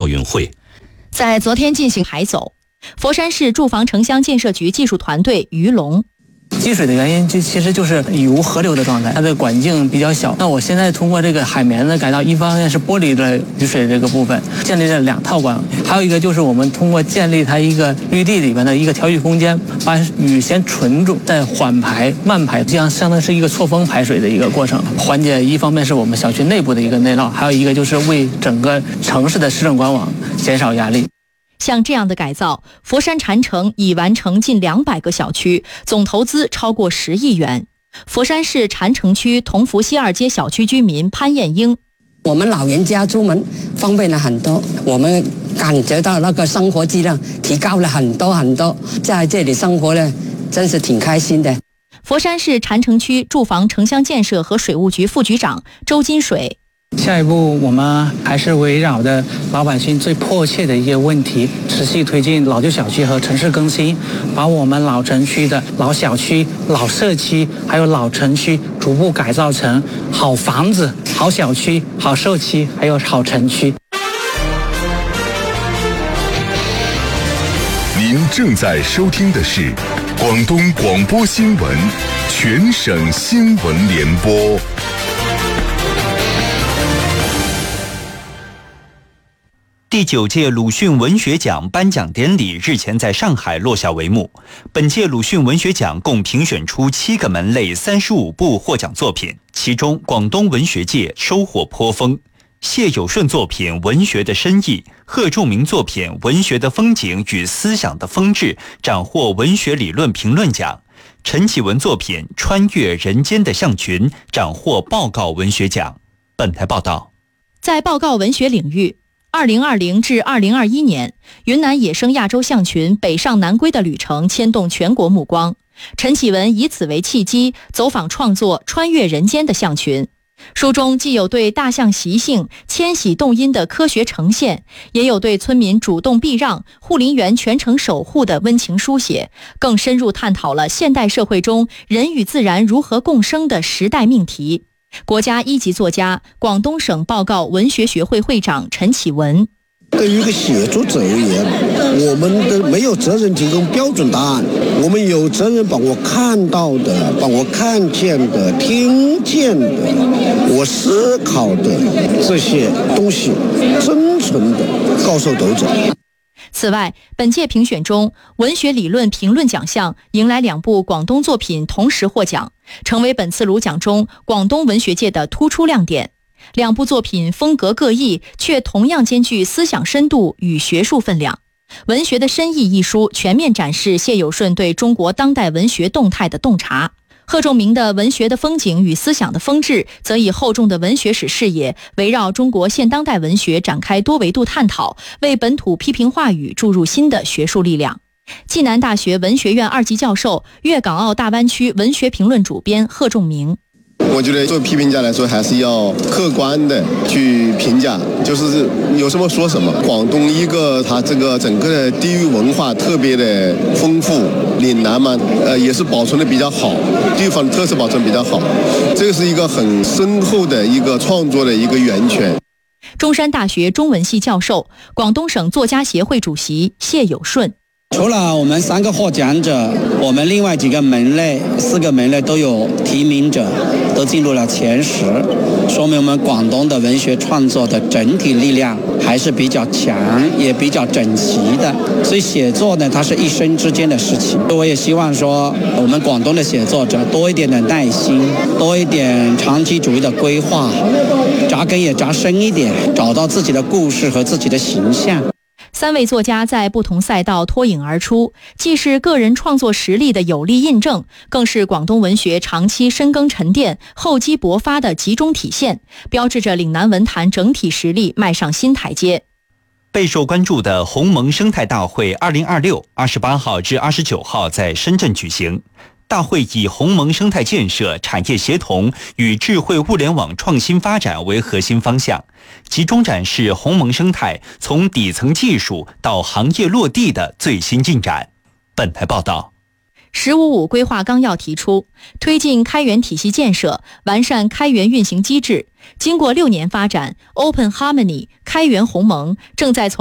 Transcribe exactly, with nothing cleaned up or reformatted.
运会。 在昨天进行海走，佛山市住房城乡建设局技术团队于龙。 积水的原因就其实就是雨无河流的状态，它的管径比较小。那我现在通过这个海绵的改造，一方面是剥离了雨水这个部分，建立了两套管，还有一个就是我们通过建立它一个绿地里边的一个调雨空间，把雨先存住，再缓排慢排，这样相当于是一个错峰排水的一个过程，缓解一方面是我们小区内部的一个内涝，还有一个就是为整个城市的市政管网减少压力。 像这样的改造，佛山禅城已完成近两百个小区，总投资超过十亿元。佛山市禅城区同福西二街小区居民潘艳英： 我们老人家出门方便了很多，我们感觉到那个生活质量提高了很多很多，在这里生活呢，真是挺开心的。 佛山市禅城区住房城乡建设和水务局副局长周金水： 下一步我们还是围绕着老百姓最迫切的一些问题，持续推进老旧小区和城市更新，把我们老城区的老小区、老社区还有老城区逐步改造成好房子、好小区、好社区还有好城区。 您正在收听的是广东广播新闻全省新闻联播。 第九届鲁迅文学奖颁奖典礼日前在上海落下帷幕。本届鲁迅文学奖共评选出七个门类三十五部获奖作品，其中广东文学界收获颇丰。谢有顺作品《文学的深意》，贺仲明作品《文学的风景与思想的风致》斩获文学理论评论奖。陈启文作品《穿越人间的象群》斩获报告文学奖。本台报道， 在报告文学领域，二零二零至二零二一年，云南野生亚洲象群北上南归的旅程牵动全国目光。陈启文以此为契机，走访创作《穿越人间的象群》。书中既有对大象习性、迁徙动因的科学呈现，也有对村民主动避让、护林员全程守护的温情书写，更深入探讨了现代社会中人与自然如何共生的时代命题。国家一级作家、广东省报告文学学会会长陈启文： 对于一个写作者而言，我们的没有责任提供标准答案，我们有责任把我看到的、把我看见的、听见的、我思考的这些东西真诚地告诉读者。 此外，本届评选中，文学理论评论奖项迎来两部广东作品同时获奖，成为本次鲁奖中广东文学界的突出亮点。两部作品风格各异，却同样兼具思想深度与学术分量。《文学的深意》一书全面展示谢有顺对中国当代文学动态的洞察。贺仲明的《文学的风景与思想的风致》则以厚重的文学史视野，围绕中国现当代文学展开多维度探讨，为本土批评话语注入新的学术力量。暨南大学文学院二级教授、粤港澳大湾区文学评论主编贺仲明： 我觉得作为批评家来说，还是要客观的去评价，就是有什么说什么。广东一个它这个整个的地域文化特别的丰富，岭南嘛，呃，也是保存的比较好，地方的特色保存比较好，这个是一个很深厚的一个创作的一个源泉。 中山大学中文系教授、广东省作家协会主席谢有顺： 除了我们三个获奖者，我们另外几个门类、四个门类都有提名者，都进入了前十，说明我们广东的文学创作的整体力量还是比较强，也比较整齐的。所以写作呢，它是一生之间的事情。我也希望说，我们广东的写作者多一点的耐心，多一点长期主义的规划，扎根也扎深一点，找到自己的故事和自己的形象。 三位作家在不同赛道脱颖而出，既是个人创作实力的有力印证，更是广东文学长期深耕沉淀、厚积薄发的集中体现，标志着岭南文坛整体实力迈上新台阶。 备受关注的鸿蒙生态大会二零二六二十八号至二十九号在深圳举行。大会以鸿蒙生态建设、产业协同与智慧物联网创新发展为核心方向，集中展示鸿蒙生态从底层技术到行业落地的最新进展。本台报道。 十五五规划纲要提出，推进开源体系建设，完善开源运行机制。经过六年发展 ，Open Harmony 开源鸿蒙正在从